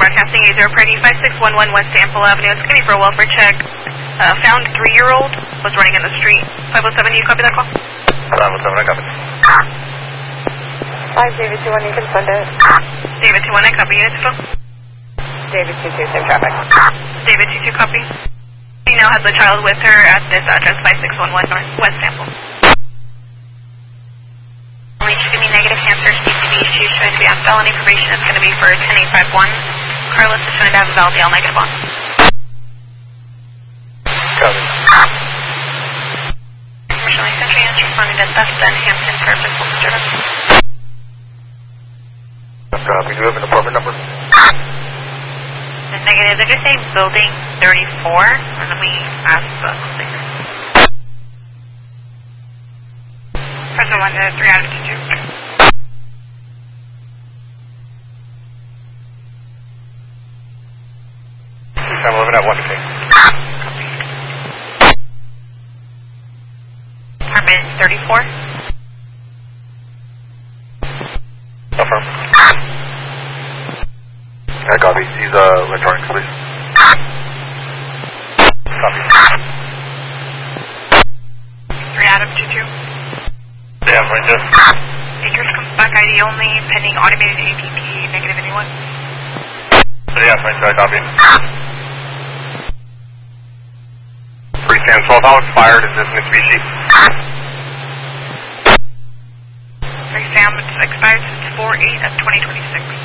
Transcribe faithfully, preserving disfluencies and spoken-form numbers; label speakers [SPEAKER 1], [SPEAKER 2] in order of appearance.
[SPEAKER 1] broadcasting eight zero Purdy, five six one one West Ample Avenue. It's going to be for a welfare check. Uh, found three-year-old was running in the street. five oh seven, you copy that call?
[SPEAKER 2] five oh seven, I copy.
[SPEAKER 3] five David two one, you can send it.
[SPEAKER 1] David two one, I copy. Units flow.
[SPEAKER 3] David two two, same traffic.
[SPEAKER 1] David two two, copy. She now has a child with her at this address, five six one one North West Ample. Only she's going to be negative cancer, C C B. She's showing to be on felony probation. It's going to be for ten eight five one. Carlos is showing to have a Valdale negative on.
[SPEAKER 2] Copy.
[SPEAKER 1] Commercial Century is responding to theft and Hampton for physical disturbance.
[SPEAKER 2] Copy. Do you have an apartment number?
[SPEAKER 1] The negative. They're just saying building thirty-four, and then we ask the sticker. Present one to three out of two.
[SPEAKER 2] I'm living at one to two.
[SPEAKER 1] Copy. Apartment thirty-four.
[SPEAKER 2] Affirm. I copy. He's uh, electronics, please. Copy.
[SPEAKER 1] three out of two two.
[SPEAKER 2] Yeah, right there.
[SPEAKER 1] Acres comes back I D only, pending automated A P P, negative anyone.
[SPEAKER 2] Yeah, right there, I copy. Three Sam twelve, how expired is this Mitsubishi?
[SPEAKER 1] Three Sam, it's expired since four eight of twenty twenty-six.